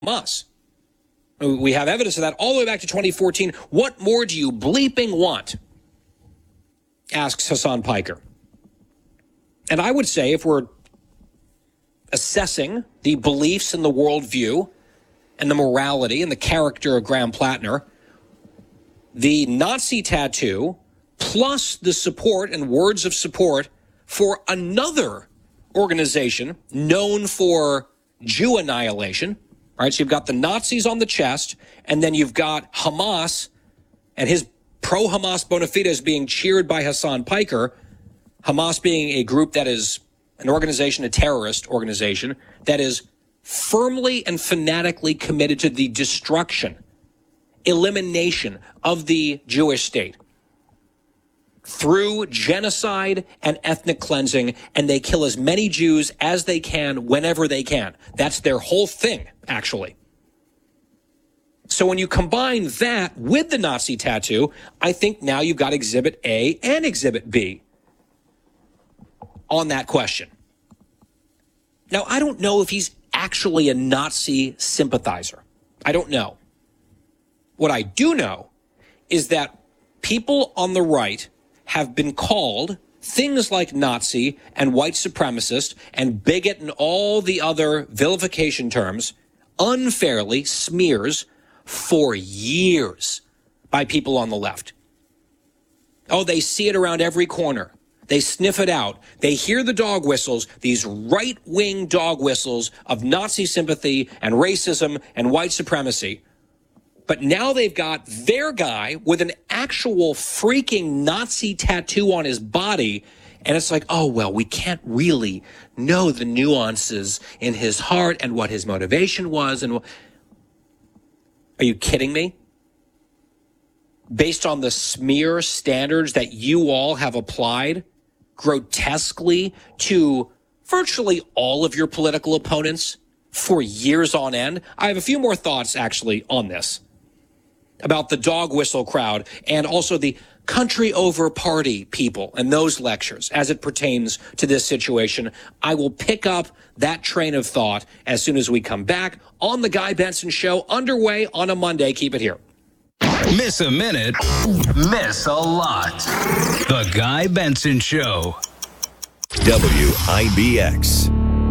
Hamas. We have evidence of that all the way back to 2014. What more do you bleeping want? Asks Hassan Piker. And I would say if we're assessing the beliefs and the worldview and the morality and the character of Graham Plattner, the Nazi tattoo plus the support and words of support for another organization known for Jew annihilation, right? So you've got the Nazis on the chest, and then you've got Hamas and his pro-Hamas bona fides being cheered by Hassan Piker, Hamas being a group that is an organization, a terrorist organization, that is firmly and fanatically committed to the destruction, elimination of the Jewish state through genocide and ethnic cleansing, and they kill as many Jews as they can whenever they can. That's their whole thing, actually. So when you combine that with the Nazi tattoo, I think now you've got Exhibit A and Exhibit B on that question. Now, I don't know if he's actually a Nazi sympathizer. I don't know. What I do know is that people on the right have been called things like Nazi and white supremacist and bigot and all the other vilification terms unfairly, smears, for years by people on the left. Oh, they see it around every corner. They sniff it out. They hear the dog whistles, these right-wing dog whistles of Nazi sympathy and racism and white supremacy. But now they've got their guy with an actual freaking Nazi tattoo on his body. And it's like, oh, well, we can't really know the nuances in his heart and what his motivation was. And are you kidding me? Based on the smear standards that you all have applied grotesquely to virtually all of your political opponents for years on end. I have a few more thoughts, actually, on this, about the dog whistle crowd and also the country over party people and those lectures as it pertains to this situation. I will pick up that train of thought as soon as we come back on the Guy Benson Show, underway on a Monday. Keep it here. Miss a minute, miss a lot. The Guy Benson Show. WIBX.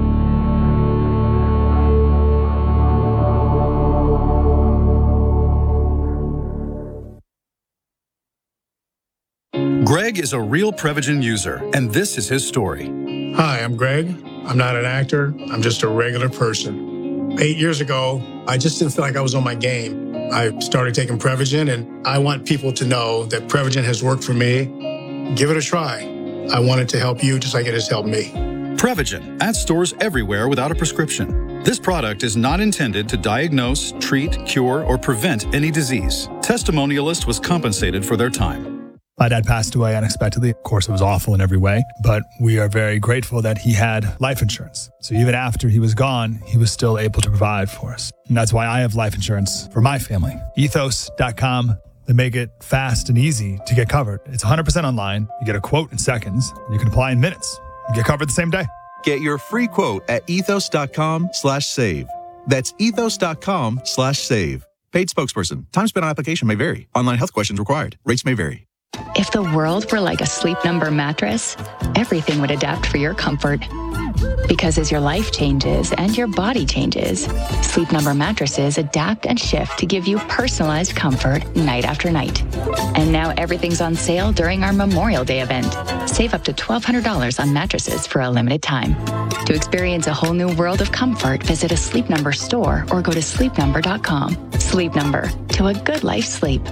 Greg is a real Prevagen user, and this is his story. Hi, I'm Greg. I'm not an actor. I'm just a regular person. 8 years ago, I just didn't feel like I was on my game. I started taking Prevagen, and I want people to know that Prevagen has worked for me. Give it a try. I want it to help you just like it has helped me. Prevagen at stores everywhere without a prescription. This product is not intended to diagnose, treat, cure, or prevent any disease. Testimonialist was compensated for their time. My dad passed away unexpectedly. Of course, it was awful in every way, but we are very grateful that he had life insurance. So even after he was gone, he was still able to provide for us. And that's why I have life insurance for my family. Ethos.com. They make it fast and easy to get covered. It's 100% online. You get a quote in seconds. And you can apply in minutes. You get covered the same day. Get your free quote at ethos.com/save. That's ethos.com/save. Paid spokesperson. Time spent on application may vary. Online health questions required. Rates may vary. If the world were like a Sleep Number mattress, everything would adapt for your comfort. Because as your life changes and your body changes, Sleep Number mattresses adapt and shift to give you personalized comfort night after night. And now everything's on sale during our Memorial Day event. Save up to $1,200 on mattresses for a limited time. To experience a whole new world of comfort, visit a Sleep Number store or go to sleepnumber.com. Sleep Number, to a good life sleep.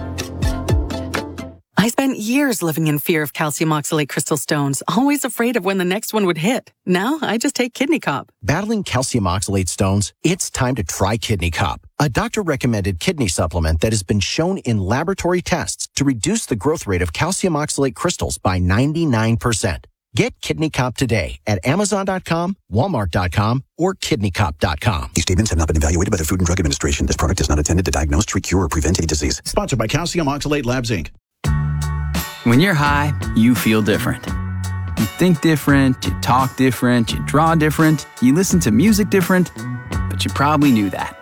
I spent years living in fear of calcium oxalate crystal stones, always afraid of when the next one would hit. Now I just take Kidney Cop. Battling calcium oxalate stones? It's time to try Kidney Cop, a doctor-recommended kidney supplement that has been shown in laboratory tests to reduce the growth rate of calcium oxalate crystals by 99%. Get Kidney Cop today at Amazon.com, Walmart.com, or KidneyCop.com. These statements have not been evaluated by the Food and Drug Administration. This product is not intended to diagnose, treat, cure, or prevent any disease. Sponsored by Calcium Oxalate Labs, Inc. When you're high, you feel different. You think different, you talk different, you draw different, you listen to music different, but you probably knew that.